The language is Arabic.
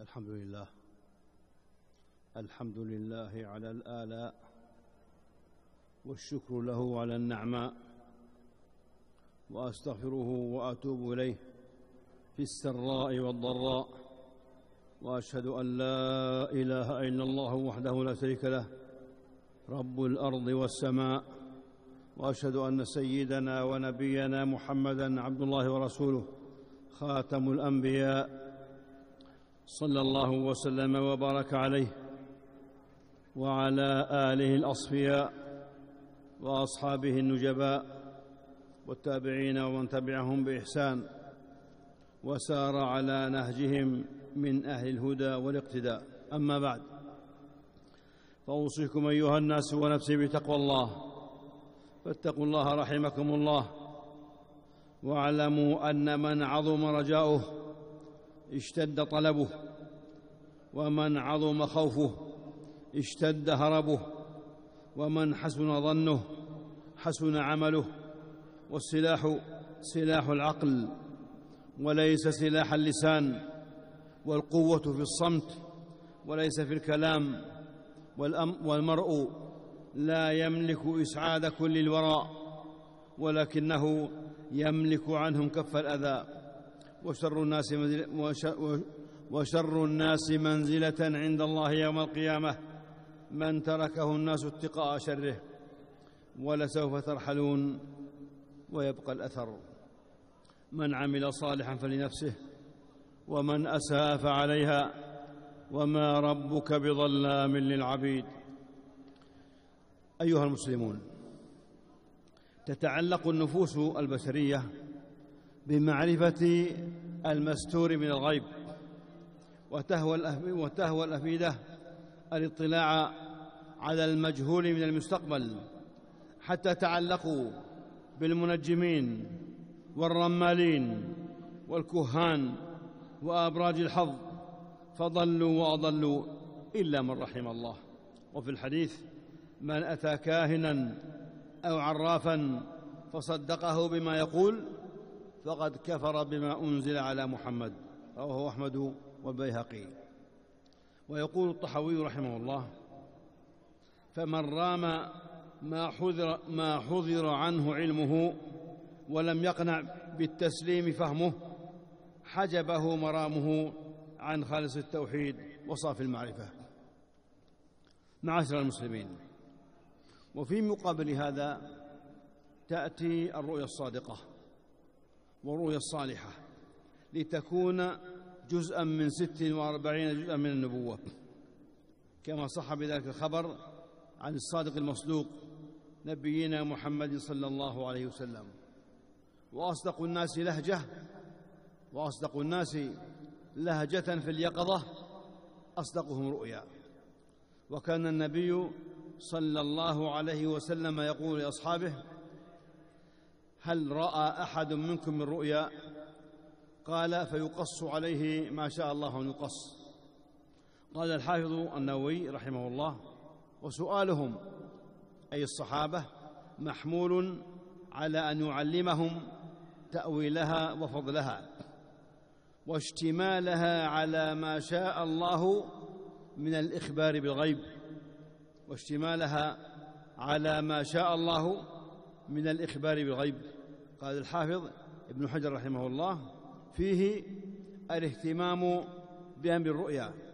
الحمد لله على الآلاء، والشكر له على النعماء، وأستغفره وأتوب إليه في السراء والضراء، وأشهد أن لا إله إلا الله وحده لا شريك له رب الأرض والسماء، وأشهد أن سيدنا ونبينا محمدًا عبد الله ورسوله خاتم الأنبياء، صلى الله وسلم وبارك عليه وعلى آله الأصفياء وأصحابه النجباء والتابعين ومن تبعهم بإحسان وسار على نهجهم من أهل الهدى والاقتداء. أما بعد، فأوصيكم أيها الناس ونفسي بتقوى الله، فاتقوا الله رحمكم الله، واعلموا أن من عظم رجاؤه اشتد طلبه، ومن عظم خوفه اشتد هربه، ومن حسن ظنه حسن عمله. والسلاح سلاح العقل وليس سلاح اللسان، والقوة في الصمت وليس في الكلام، والمرء لا يملك إسعاد كل الورى، ولكنه يملك عنهم كف الأذى. وشر الناس منزلة عند الله يوم القيامة من تركه الناس اتقاء شره، ولسوف ترحلون ويبقى الأثر. من عمل صالحا فلنفسه، ومن أساء فعليها، وما ربك بظلام للعبيد. أيها المسلمون، تتعلق النفوس البشرية بمعرفة المستور من الغيب، وتهوى الأفئدة الاطلاع على المجهول من المستقبل، حتى تعلقوا بالمنجمين والرمالين والكهان وأبراج الحظ، فضلوا وأضلوا إلا من رحم الله. وفي الحديث: من أتى كاهنا أو عرافا فصدقه بما يقول فقد كفر بما أنزل على محمد، رواه أحمد والبيهقي. ويقول الطحاوي رحمه الله: فمن رام ما حضر عنه علمه ولم يقنع بالتسليم فهمه، حجبه مرامه عن خالص التوحيد وصافي المعرفة. معاشر المسلمين، وفي مقابل هذا تأتي الرؤيا الصادقة والرؤيا الصالحة لتكون جزءا من 46 جزءا من النبوة، كما صح بذلك الخبر عن الصادق المصدوق نبينا محمد صلى الله عليه وسلم. وأصدق الناس لهجة في اليقظة أصدقهم رؤيا. وكان النبي صلى الله عليه وسلم يقول لأصحابه: هل رأى أحد منكم من رؤيا؟ قال: فيقص عليه ما شاء الله أن يقص. قال الحافظ النووي رحمه الله: وسؤالهم أي الصحابة محمول على أن يعلمهم تأويلها وفضلها، واشتمالها على ما شاء الله من الإخبار بالغيب، قال الحافظ ابن حجر رحمه الله: فيه الاهتمام بأمر الرؤيا